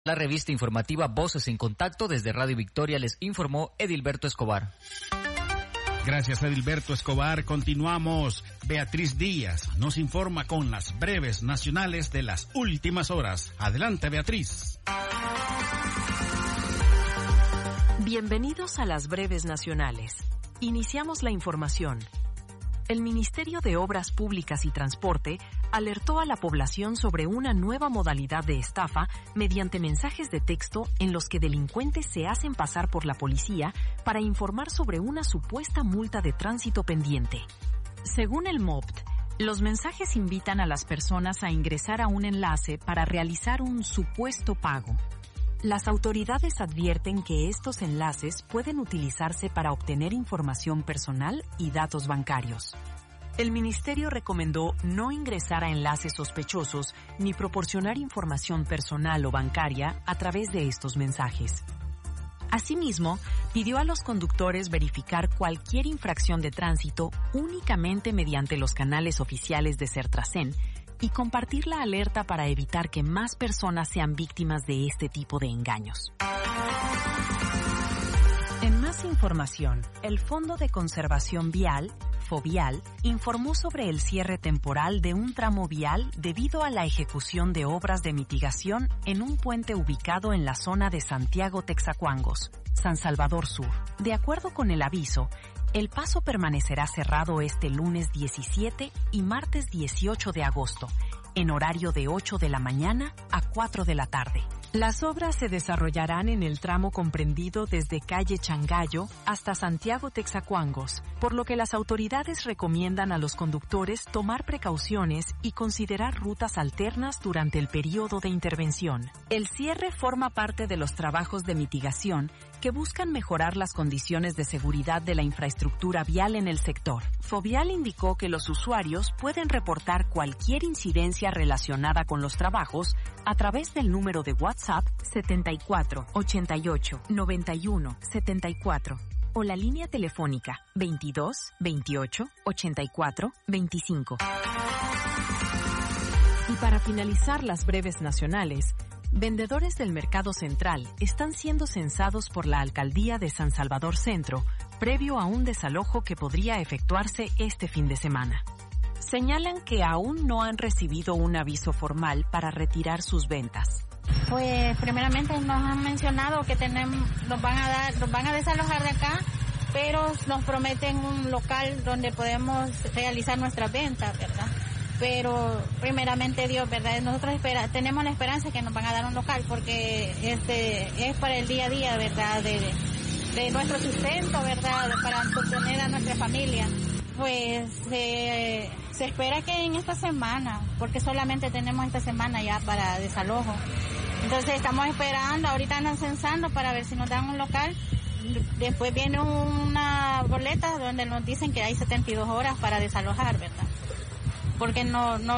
La revista informativa Voces en Contacto desde Radio Victoria les informó Edilberto Escobar. Gracias, Edilberto Escobar. Continuamos. Beatriz Díaz nos informa con las breves nacionales de las últimas horas. Adelante, Beatriz. Bienvenidos a las breves nacionales. Iniciamos la información. El Ministerio de Obras Públicas y Transporte alertó a la población sobre una nueva modalidad de estafa mediante mensajes de texto en los que delincuentes se hacen pasar por la policía para informar sobre una supuesta multa de tránsito pendiente. Según el MOPT, los mensajes invitan a las personas a ingresar a un enlace para realizar un supuesto pago. Las autoridades advierten que estos enlaces pueden utilizarse para obtener información personal y datos bancarios. El ministerio recomendó no ingresar a enlaces sospechosos ni proporcionar información personal o bancaria a través de estos mensajes. Asimismo, pidió a los conductores verificar cualquier infracción de tránsito únicamente mediante los canales oficiales de Sertrasen y compartir la alerta para evitar que más personas sean víctimas de este tipo de engaños. En más información, el Fondo de Conservación Vial, FOVIAL, informó sobre el cierre temporal de un tramo vial debido a la ejecución de obras de mitigación en un puente ubicado en la zona de Santiago Texacuangos, San Salvador Sur. De acuerdo con el aviso, el paso permanecerá cerrado este lunes 17 y martes 18 de agosto, en horario de 8 de la mañana a 4 de la tarde. Las obras se desarrollarán en el tramo comprendido desde calle Changallo hasta Santiago Texacuangos, por lo que las autoridades recomiendan a los conductores tomar precauciones y considerar rutas alternas durante el periodo de intervención. El cierre forma parte de los trabajos de mitigación que buscan mejorar las condiciones de seguridad de la infraestructura vial en el sector. FOVIAL indicó que los usuarios pueden reportar cualquier incidencia relacionada con los trabajos a través del número de WhatsApp 74 88 91 74 o la línea telefónica 22 28 84 25. Y para finalizar las breves nacionales, vendedores del Mercado Central están siendo censados por la Alcaldía de San Salvador Centro, previo a un desalojo que podría efectuarse este fin de semana. Señalan que aún no han recibido un aviso formal para retirar sus ventas. Pues primeramente nos han mencionado que nos van a desalojar de acá, pero nos prometen un local donde podemos realizar nuestras ventas, ¿verdad? Pero primeramente Dios, ¿verdad? Nosotros tenemos la esperanza que nos van a dar un local porque es para el día a día, ¿verdad? De nuestro sustento, ¿verdad? Para sostener a nuestra familia. Pues se espera que en esta semana, porque solamente tenemos esta semana ya para desalojo. Entonces estamos esperando, ahorita andan censando para ver si nos dan un local. Después viene una boleta donde nos dicen que hay 72 horas para desalojar, ¿verdad? Porque no es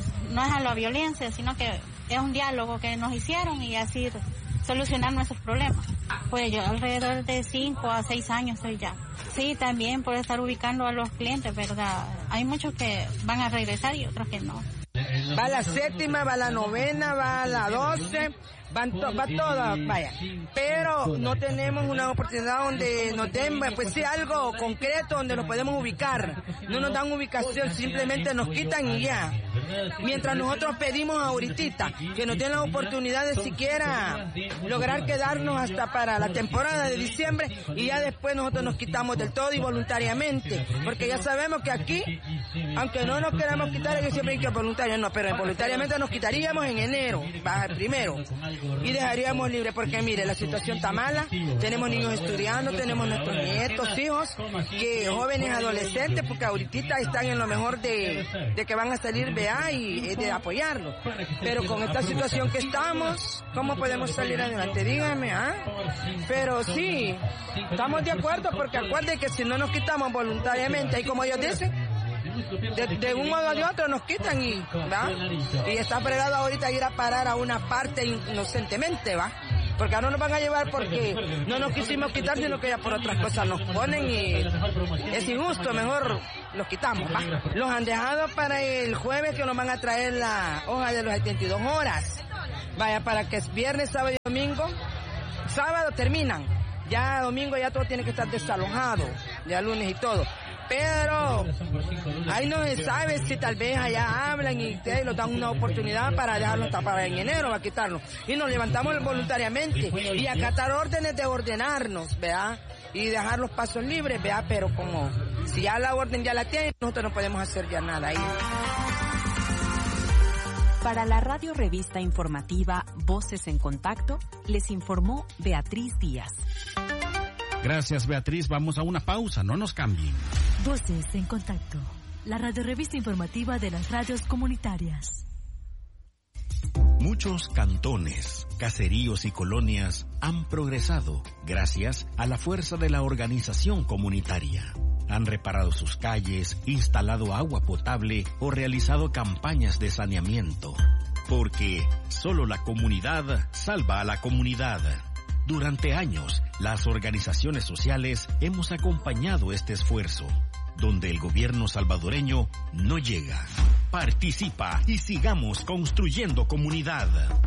a la violencia, sino que es un diálogo que nos hicieron y así solucionar nuestros problemas. Pues yo alrededor de 5 a 6 años estoy ya. Sí, también por estar ubicando a los clientes, ¿verdad? Hay muchos que van a regresar y otros que no. Va la 7ª, va la 9ª, va la 12, va todas, vaya. Pero no tenemos una oportunidad donde nos den, pues sí, algo concreto donde nos podemos ubicar. No nos dan ubicación, simplemente nos quitan y ya. Mientras nosotros pedimos ahorita que nos den la oportunidad de siquiera lograr quedarnos hasta para la temporada de diciembre y ya después nosotros nos quitamos del todo y voluntariamente. Porque ya sabemos que aquí, aunque no nos queramos quitar, es que siempre hay que voluntariamente, no, pero voluntariamente nos quitaríamos en enero, primero, y dejaríamos libre, porque mire, la situación está mala, tenemos niños estudiando, tenemos nuestros nietos, hijos, que jóvenes adolescentes, porque ahorita están en lo mejor de que van a salir BA y de apoyarlo, pero con esta situación que estamos, ¿cómo podemos salir adelante? Dígame, Pero sí, estamos de acuerdo, porque acuérdense que si no nos quitamos voluntariamente, y como ellos dicen, de un modo o de otro nos quitan y está fregado ahorita ir a parar a una parte inocentemente, porque ahora nos van a llevar porque no nos quisimos quitar, sino que ya por otras cosas nos ponen y es injusto, mejor los quitamos, Los han dejado para el jueves, que nos van a traer la hoja de las 72 horas. Vaya, para que es viernes, sábado y domingo. Sábado terminan. Ya domingo ya todo tiene que estar desalojado. Ya lunes y todo. Pero ahí no se sabe si tal vez allá hablan y ustedes nos dan una oportunidad para dejarlo hasta para en enero, a quitarlo. Y nos levantamos voluntariamente y acatar órdenes de ordenarnos, ¿verdad? Y dejar los pasos libres, ¿verdad? Pero como si ya la orden ya la tienen, nosotros no podemos hacer ya nada ahí. Para la radio revista informativa Voces en Contacto, les informó Beatriz Díaz. Gracias, Beatriz. Vamos a una pausa, no nos cambien. Voces en Contacto, la radio revista informativa de las radios comunitarias. Muchos cantones, caseríos y colonias han progresado gracias a la fuerza de la organización comunitaria. Han reparado sus calles, instalado agua potable o realizado campañas de saneamiento. Porque solo la comunidad salva a la comunidad. Durante años, las organizaciones sociales hemos acompañado este esfuerzo, donde el gobierno salvadoreño no llega. Participa y sigamos construyendo comunidad.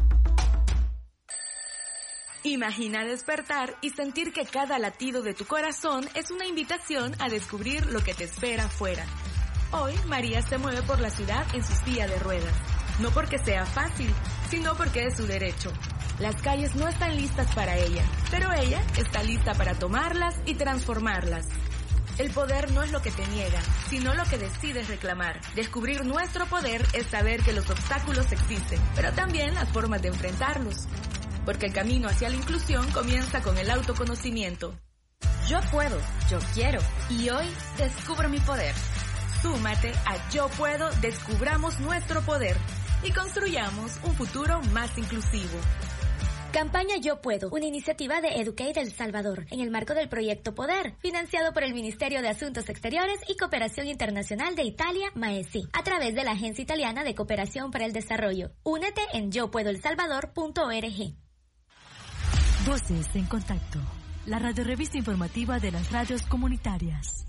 Imagina despertar y sentir que cada latido de tu corazón es una invitación a descubrir lo que te espera afuera. Hoy, María se mueve por la ciudad en su silla de ruedas. No porque sea fácil, sino porque es su derecho. Las calles no están listas para ella, pero ella está lista para tomarlas y transformarlas. El poder no es lo que te niegan, sino lo que decides reclamar. Descubrir nuestro poder es saber que los obstáculos existen, pero también las formas de enfrentarlos. Porque el camino hacia la inclusión comienza con el autoconocimiento. Yo puedo, yo quiero, y hoy descubro mi poder. Súmate a Yo Puedo, descubramos nuestro poder y construyamos un futuro más inclusivo. Campaña Yo Puedo, una iniciativa de Educate El Salvador, en el marco del proyecto Poder, financiado por el Ministerio de Asuntos Exteriores y Cooperación Internacional de Italia, MAESI, a través de la Agencia Italiana de Cooperación para el Desarrollo. Únete en yopuedoelsalvador.org. Voces en Contacto, la radio revista informativa de las radios comunitarias.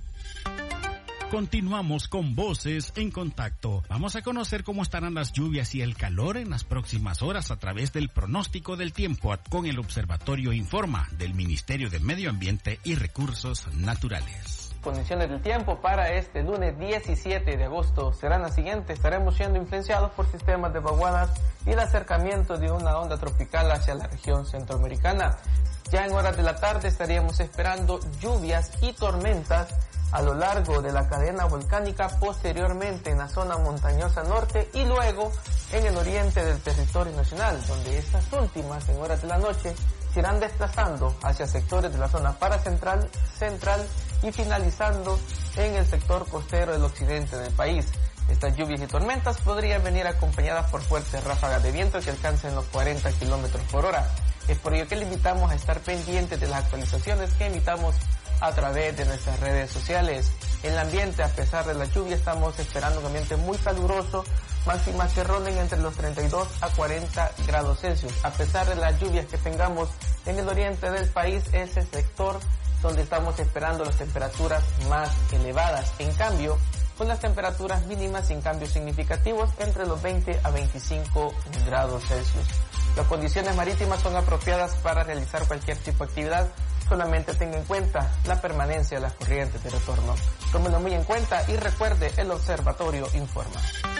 Continuamos con Voces en Contacto. Vamos a conocer cómo estarán las lluvias y el calor en las próximas horas a través del pronóstico del tiempo con el Observatorio Informa del Ministerio de Medio Ambiente y Recursos Naturales. Condiciones del tiempo para este lunes 17 de agosto serán las siguientes. Estaremos siendo influenciados por sistemas de vaguadas y el acercamiento de una onda tropical hacia la región centroamericana. Ya en horas de la tarde estaríamos esperando lluvias y tormentas a lo largo de la cadena volcánica, posteriormente en la zona montañosa norte y luego en el oriente del territorio nacional, donde estas últimas en horas de la noche se irán desplazando hacia sectores de la zona paracentral, central y finalizando en el sector costero del occidente del país. Estas lluvias y tormentas podrían venir acompañadas por fuertes ráfagas de viento que alcancen los 40 kilómetros por hora. Es por ello que le invitamos a estar pendientes de las actualizaciones que emitamos a través de nuestras redes sociales. En el ambiente, a pesar de la lluvia, estamos esperando un ambiente muy caluroso, máximas que ronden entre los 32 a 40 grados Celsius. A pesar de las lluvias que tengamos en el oriente del país, es el sector donde estamos esperando las temperaturas más elevadas. En cambio, con las temperaturas mínimas sin cambios significativos entre los 20 a 25 grados Celsius. Las condiciones marítimas son apropiadas para realizar cualquier tipo de actividad. Solamente tenga en cuenta la permanencia de las corrientes de retorno. Tómelo muy en cuenta y recuerde, el Observatorio informa.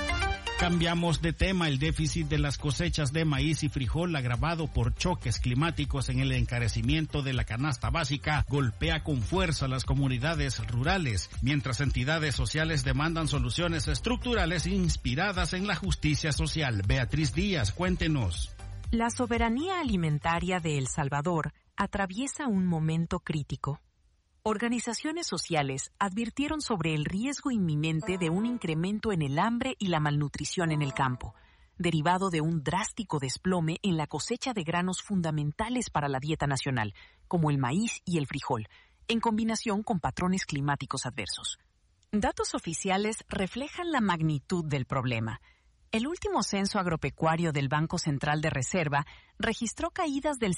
Cambiamos de tema. El déficit de las cosechas de maíz y frijol, agravado por choques climáticos en el encarecimiento de la canasta básica, golpea con fuerza a las comunidades rurales, mientras entidades sociales demandan soluciones estructurales inspiradas en la justicia social. Beatriz Díaz, cuéntenos. La soberanía alimentaria de El Salvador atraviesa un momento crítico. Organizaciones sociales advirtieron sobre el riesgo inminente de un incremento en el hambre y la malnutrición en el campo, derivado de un drástico desplome en la cosecha de granos fundamentales para la dieta nacional, como el maíz y el frijol, en combinación con patrones climáticos adversos. Datos oficiales reflejan la magnitud del problema. El último censo agropecuario del Banco Central de Reserva registró caídas del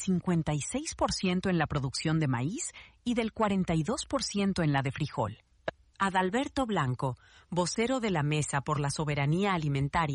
56% en la producción de maíz y del 42% en la de frijol. Adalberto Blanco, vocero de la Mesa por la Soberanía Alimentaria,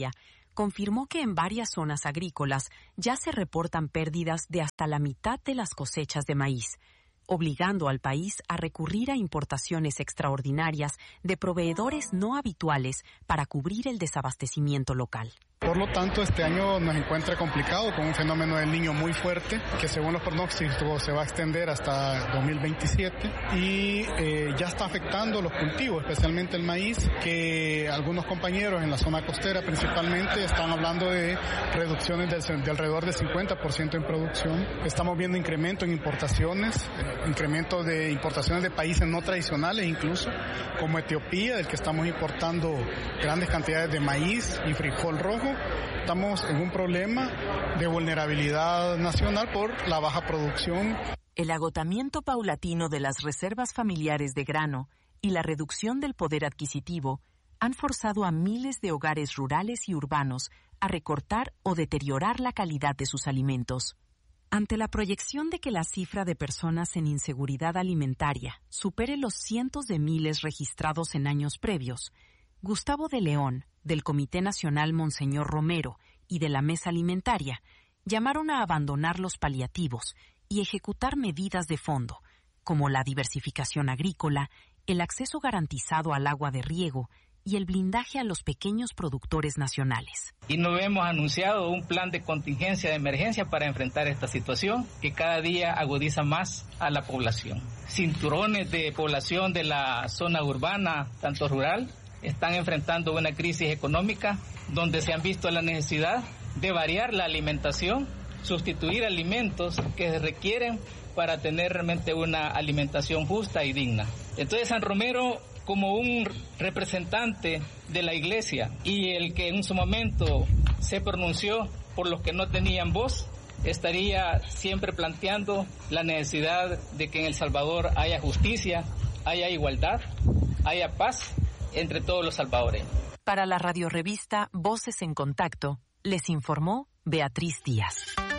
confirmó que en varias zonas agrícolas ya se reportan pérdidas de hasta la mitad de las cosechas de maíz, obligando al país a recurrir a importaciones extraordinarias de proveedores no habituales para cubrir el desabastecimiento local. Por lo tanto, este año nos encuentra complicado con un fenómeno del Niño muy fuerte, que según los pronósticos se va a extender hasta 2027 y ya está afectando los cultivos, especialmente el maíz, que algunos compañeros en la zona costera principalmente están hablando de reducciones de alrededor de 50% en producción. Estamos viendo incremento en importaciones, incremento de importaciones de países no tradicionales incluso, como Etiopía, del que estamos importando grandes cantidades de maíz y frijol rojo. Estamos en un problema de vulnerabilidad nacional por la baja producción. El agotamiento paulatino de las reservas familiares de grano y la reducción del poder adquisitivo han forzado a miles de hogares rurales y urbanos a recortar o deteriorar la calidad de sus alimentos. Ante la proyección de que la cifra de personas en inseguridad alimentaria supere los cientos de miles registrados en años previos, Gustavo de León, del Comité Nacional Monseñor Romero y de la Mesa Alimentaria, llamaron a abandonar los paliativos y ejecutar medidas de fondo, como la diversificación agrícola, el acceso garantizado al agua de riego y el blindaje a los pequeños productores nacionales. Y nos hemos anunciado un plan de contingencia de emergencia para enfrentar esta situación que cada día agudiza más a la población. Cinturones de población de la zona urbana, tanto rural, están enfrentando una crisis económica donde se han visto la necesidad de variar la alimentación, sustituir alimentos que se requieren para tener realmente una alimentación justa y digna. Entonces San Romero, como un representante de la Iglesia y el que en su momento se pronunció por los que no tenían voz, estaría siempre planteando la necesidad de que en El Salvador haya justicia, haya igualdad, haya paz entre todos los salvadoreños. Para la radiorevista Voces en Contacto, les informó Beatriz Díaz.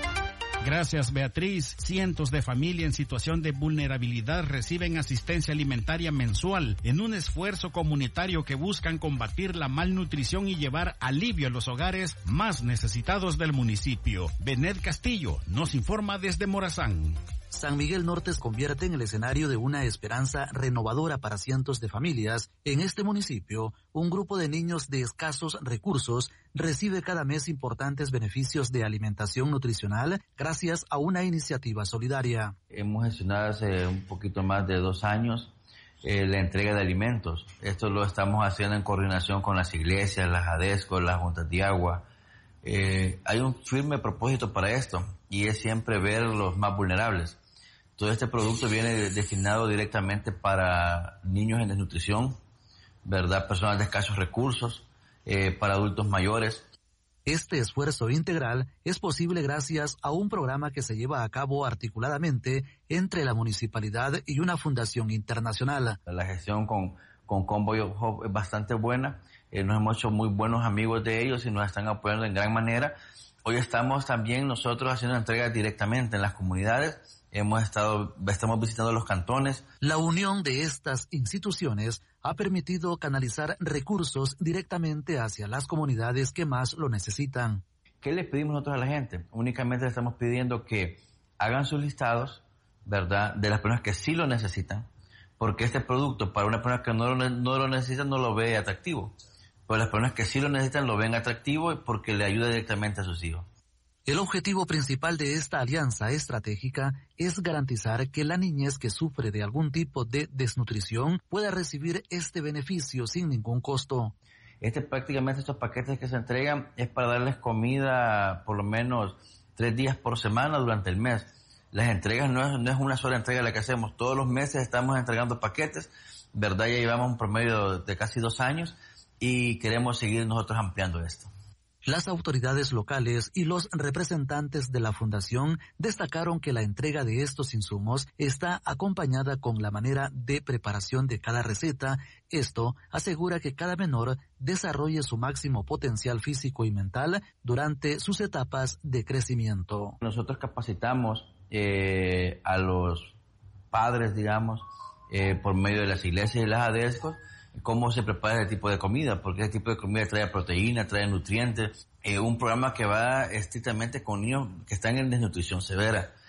Gracias, Beatriz. Cientos de familias en situación de vulnerabilidad reciben asistencia alimentaria mensual en un esfuerzo comunitario que buscan combatir la malnutrición y llevar alivio a los hogares más necesitados del municipio. Benet Castillo nos informa desde Morazán. San Miguel Norte se convierte en el escenario de una esperanza renovadora para cientos de familias. En este municipio, un grupo de niños de escasos recursos recibe cada mes importantes beneficios de alimentación nutricional gracias a una iniciativa solidaria. Hemos gestionado hace un poquito más de 2 años la entrega de alimentos. Esto lo estamos haciendo en coordinación con las iglesias, las ADESCO, las juntas de agua. Hay un firme propósito para esto y es siempre ver los más vulnerables. Todo este producto viene destinado directamente para niños en desnutrición, ¿verdad? Personas de escasos recursos, para adultos mayores. Este esfuerzo integral es posible gracias a un programa que se lleva a cabo articuladamente entre la municipalidad y una fundación internacional. La gestión con Convoy Hope es bastante buena. Nos hemos hecho muy buenos amigos de ellos y nos están apoyando en gran manera. Hoy estamos también nosotros haciendo entregas directamente en las comunidades. Estamos visitando los cantones. La unión de estas instituciones ha permitido canalizar recursos directamente hacia las comunidades que más lo necesitan. ¿Qué le pedimos nosotros a la gente? Únicamente le estamos pidiendo que hagan sus listados, ¿verdad?, de las personas que sí lo necesitan, porque este producto para una persona que no lo necesita no lo ve atractivo, pero las personas que sí lo necesitan lo ven atractivo porque le ayuda directamente a sus hijos. El objetivo principal de esta alianza estratégica es garantizar que la niñez que sufre de algún tipo de desnutrición pueda recibir este beneficio sin ningún costo. Prácticamente estos paquetes que se entregan es para darles comida por lo menos 3 días por semana durante el mes. Las entregas no es una sola entrega la que hacemos. Todos los meses estamos entregando paquetes, ¿verdad? Ya llevamos un promedio de casi 2 años y queremos seguir nosotros ampliando esto. Las autoridades locales y los representantes de la fundación destacaron que la entrega de estos insumos está acompañada con la manera de preparación de cada receta. Esto asegura que cada menor desarrolle su máximo potencial físico y mental durante sus etapas de crecimiento. Nosotros capacitamos a los padres, digamos, por medio de las iglesias y las ADESCOs, cómo se prepara ese tipo de comida, porque ese tipo de comida trae proteína, trae nutrientes. Un programa que va estrictamente con niños que están en desnutrición severa.